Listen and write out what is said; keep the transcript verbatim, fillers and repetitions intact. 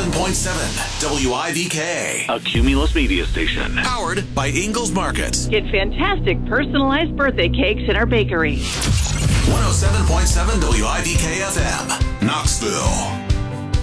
seven point seven W I V K. A Cumulus media station. Powered by Ingles Market. Get fantastic personalized birthday cakes in our bakery. one oh seven point seven W I V K F M, Knoxville.